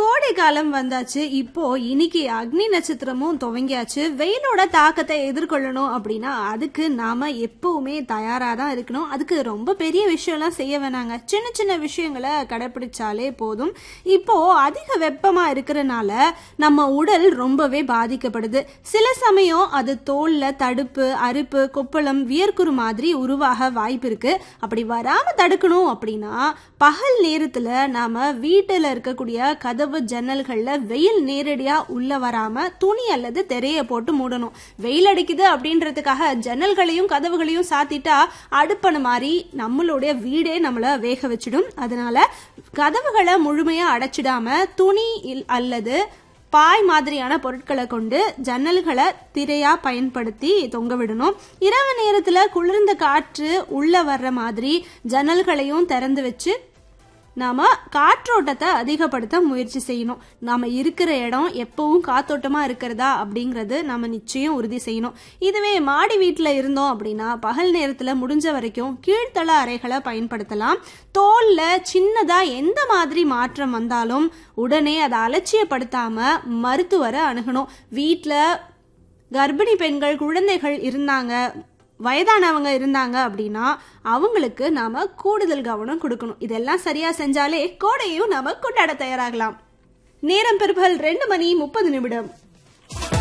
கோடை காலம் வந்தாச்சு. இப்போ இன்னைக்கு அக்னி நட்சத்திரமும் துவங்கியாச்சு. வெயிலோட தாக்கத்தை எதிர்கொள்ளணும் அப்படின்னா அதுக்கு நாம எப்பவுமே தயாரா தான் இருக்கணும். அதுக்கு ரொம்ப பெரிய விஷயம்லாம் செய்ய வேணாங்க. சின்ன சின்ன விஷயங்களை கடைபிடிச்சாலே போதும். இப்போ அதிக வெப்பமா இருக்கிறனால நம்ம உடல் ரொம்பவே பாதிக்கப்படுது. சில சமயம் அது தோல்ல தடுப்பு, அரிப்பு, கொப்பளம், வியர்க்குரு மாதிரி உருவாக வாய்ப்பு இருக்கு. அப்படி வராம தடுக்கணும் அப்படின்னா பகல் நேரத்துல நாம வீட்டுல இருக்கக்கூடிய கதவு ஜன்னல்கள்ல வெயில் நேரடியா உள்ள வராம துணி அல்லது திரைய போட்டு மூடணும். வெயில் அடிக்குது அப்படின்றதுக்காக ஜன்னல்களையும் கதவுகளையும் சாத்திட்டா அடுப்பன மாதிரி நம்மளுடைய வீடே நம்மள வேக வச்சிடும். அதனால கதவுகளை முழுமையா அடைச்சிடாம துணி அல்லது பாய் மாதிரியான பொருட்களை கொண்டு ஜன்னல்களை திரையா பயன்படுத்தி தொங்க விடணும். இரவு நேரத்துல குளிர்ந்த காற்று உள்ள வர்ற மாதிரி ஜன்னல்களையும் திறந்து வச்சு நாம காற்றோட்டத்தை அதிகப்படுத்த முயற்சி செய்யணும். நாம இருக்கிற இடம் எப்பவும் காத்தோட்டமா இருக்கிறதா அப்படிங்கறது நம்ம நிச்சயம் உறுதி செய்யணும். இதுவே மாடி வீட்டுல இருந்தோம் அப்படின்னா பகல் நேரத்துல முடிஞ்ச வரைக்கும் கீழ்த்தள அறைகளை பயன்படுத்தலாம். தோல்ல சின்னதா எந்த மாதிரி மாற்றம் வந்தாலும் உடனே அதை அலட்சியப்படுத்தாம மருத்துவரை அணுகணும். வீட்டுல கர்ப்பிணி பெண்கள், குழந்தைகள் இருந்தாங்க, வயதானவங்க இருந்தாங்க அப்படின்னா அவங்களுக்கு நாம கூடுதல் கவனம் கொடுக்கணும். இதெல்லாம் சரியா செஞ்சாலே கோடையும் நாம கொண்டாட தயாராகலாம். நேரம் பிற்பகல் 2:30